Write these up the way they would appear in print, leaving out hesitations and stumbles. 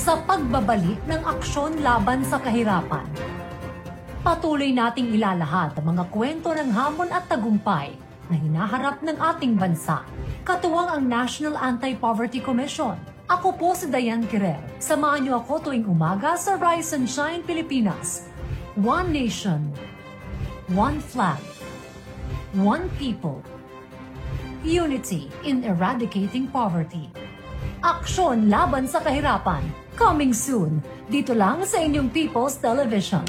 sa pagbabalik ng aksyon laban sa kahirapan. Patuloy nating ilalahad ang mga kwento ng hamon at tagumpay na hinaharap ng ating bansa. Katuwang ang National Anti-Poverty Commission. Ako po si Diane Quirel. Samahan niyo ako tuwing umaga sa Rise and Shine Pilipinas. One nation, one flag, one people. Unity in eradicating poverty. Aksyon laban sa kahirapan. Coming soon, dito lang sa inyong People's Television.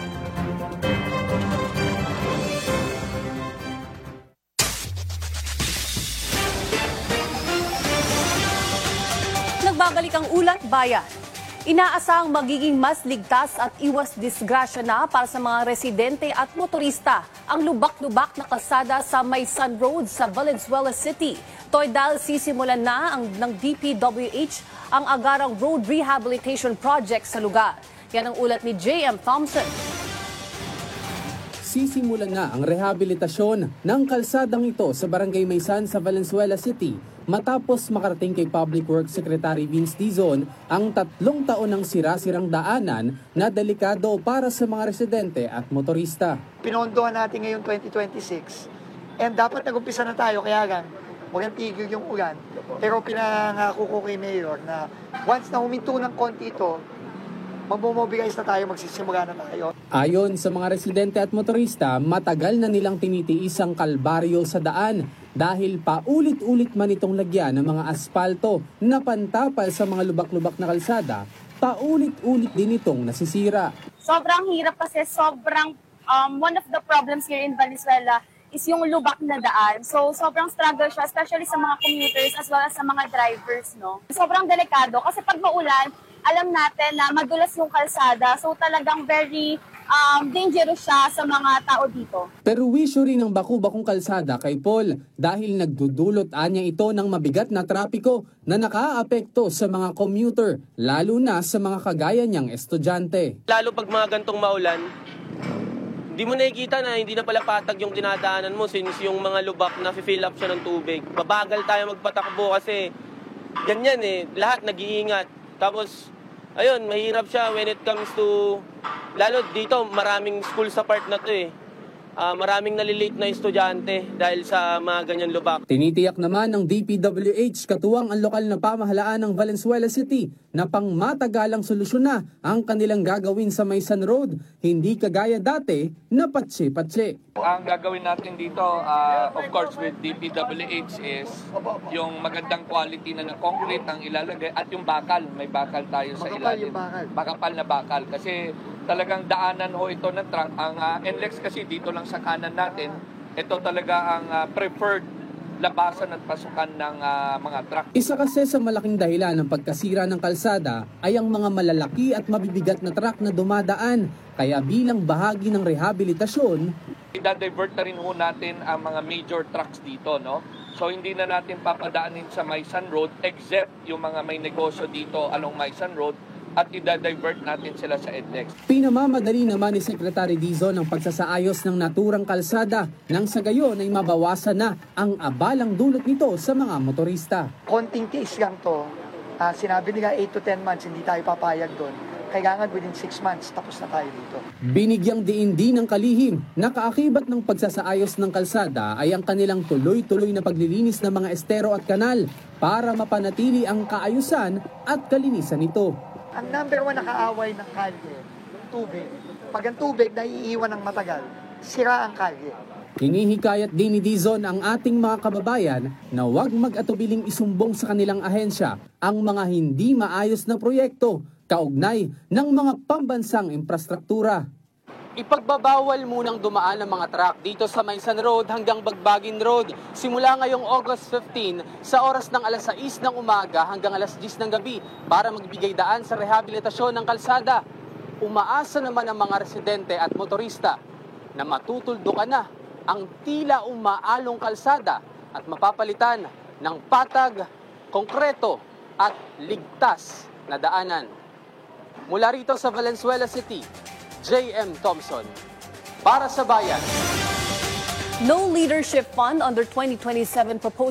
Nagbabalik ang Ulat Bayan. Inaasahang magiging mas ligtas at iwas disgrasya na para sa mga residente at motorista ang lubak-lubak na kalsada sa Maysan Road sa Valenzuela City. Toy dahil sisimulan na ng DPWH ang agarang road rehabilitation project sa lugar. Yan ang ulat ni J.M. Thompson. Sisimulan na ang rehabilitasyon ng kalsadang ito sa Barangay Maysan sa Valenzuela City matapos makarating kay Public Works Secretary Vince Dizon ang 3 taon ng sira-sirang daanan na delikado para sa mga residente at motorista. Pinondohan natin ngayon 2026 and dapat nag-umpisa na tayo kaya lang walang tigil yung ulan. Pero pinangako ko kay Mayor na once na huminto ng konti ito, magmobilize na tayo, magsisimula na tayo. Ayon sa mga residente at motorista, matagal na nilang tinitiis ang kalbaryo sa daan dahil paulit-ulit man itong lagyan ng mga asfalto na pantapal sa mga lubak-lubak na kalsada, paulit-ulit din itong nasisira. Sobrang hirap kasi sobrang one of the problems here in Valenzuela is yung lubak na daan. So sobrang struggle siya, especially sa mga commuters as well as sa mga drivers, no? Sobrang delikado kasi pag maulan, alam natin na madulas yung kalsada. So talagang very dangerous siya sa mga tao dito. Pero wisyo rin ng baku-bakong kalsada kay Paul dahil nagdudulot anya ito ng mabigat na trapiko na nakaaapekto sa mga commuter, lalo na sa mga kagaya niyang estudyante. Lalo pag mga gantong maulan, hindi mo nakikita na hindi na pala patag yung dinadaanan mo since yung mga lubak na fill up siya ng tubig. Babagal tayo magpatakbo kasi ganyan lahat nag-iingat. Tapos, ayun, mahirap siya when it comes to, lalo dito, maraming school sa part na to maraming nalilate na estudyante dahil sa mga ganyan lubak. Tinitiyak naman ng DPWH katuwang ang lokal na pamahalaan ng Valenzuela City na pangmatagalang solusyon na ang kanilang gagawin sa Maysan Road, hindi kagaya dati na patse-patse. Ang gagawin natin dito, of course with DPWH is yung magandang quality na ng concrete ang ilalagay at yung bakal, may bakal tayo sa ilalim. Makapal na bakal kasi talagang daanan ho ito ng truck. Ang NLEX kasi dito lang sa kanan natin, ito talaga ang preferred labasan at pasukan ng mga truck. Isa kasi sa malaking dahilan ng pagkasira ng kalsada ay ang mga malalaki at mabibigat na truck na dumadaan. Kaya bilang bahagi ng rehabilitasyon, i-divert na rin ho natin ang mga major trucks dito, no? So hindi na natin papadaanin sa Maysan Road except yung mga may negosyo dito along Maysan Road at i-divert natin sila sa EDLEX. Pinamamadali naman ni Secretary Dizon ang pagsasaayos ng naturang kalsada nang sa gayon ay mabawasan na ang abalang dulot nito sa mga motorista. Konting case lang to. Sinabi nila 8 to 10 months, hindi tayo papayag doon. Kailangan within 6 months, tapos na tayo dito. Binigyang diin din ng kalihim na kaakibat ng pagsasaayos ng kalsada ay ang kanilang tuloy-tuloy na paglilinis ng mga estero at kanal para mapanatili ang kaayusan at kalinisan nito. Ang number 1 na kaaway ng kalye, tubig. Pag ang tubig naiiwan ng matagal, sira ang kalye. Hinihikayat din ni Dizon ang ating mga kababayan na huwag mag-atubiling isumbong sa kanilang ahensya ang mga hindi maayos na proyekto kaugnay ng mga pambansang infrastruktura. Ipagbabawal munang dumaan ng mga truck dito sa Maysan Road hanggang Bagbagin Road simula ngayong August 15 sa oras ng alas 6 ng umaga hanggang alas 10 ng gabi para magbigay daan sa rehabilitasyon ng kalsada. Umaasa naman ang mga residente at motorista na matutuldukan na ang tila umaalong kalsada at mapapalitan ng patag, konkreto at ligtas na daanan. Mula rito sa Valenzuela City, J.M. Thompson, para sa Bayan. No Leadership Fund under 2027 proposed